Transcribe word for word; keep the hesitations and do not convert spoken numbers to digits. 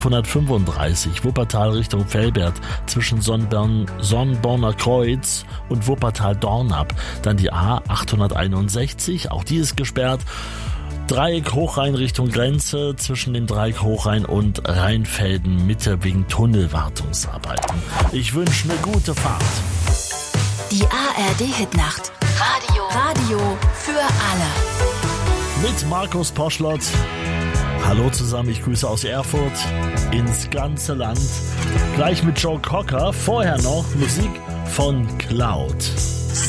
fünfhundertfünfunddreißig Wuppertal Richtung Velbert zwischen Sonnborn, Sonnborner Kreuz und Wuppertal-Dornap. Dann die A achthunderteinundsechzig, auch die ist gesperrt. Dreieck Hochrhein Richtung Grenze zwischen dem Dreieck Hochrhein und Rheinfelden Mitte wegen Tunnelwartungsarbeiten. Ich wünsche eine gute Fahrt. Die A R D-Hitnacht. Radio. Radio für alle. Mit Markus Poschlott. Hallo zusammen, ich grüße aus Erfurt ins ganze Land. Gleich mit Joe Cocker, vorher noch Musik von Cloud.